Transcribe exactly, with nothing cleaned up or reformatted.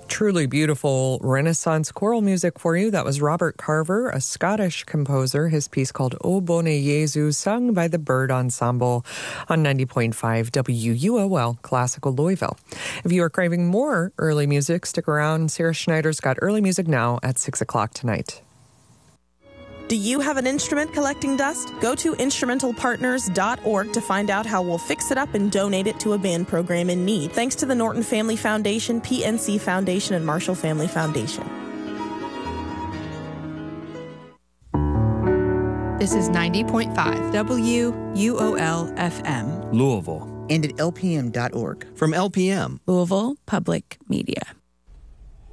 Truly beautiful Renaissance choral music for you. That was Robert Carver, a Scottish composer. His piece called O Bone Jesu, sung by the Bird Ensemble on ninety point five W U O L, Classical Louisville. If you are craving more early music, stick around. Sarah Schneider's got early music now at six o'clock tonight. Do you have an instrument collecting dust? Go to instrumental partners dot org to find out how we'll fix it up and donate it to a band program in need. Thanks to the Norton Family Foundation, P N C Foundation, and Marshall Family Foundation. This is ninety point five W U O L F M. Louisville. And at L P M dot org. From L P M. Louisville Public Media.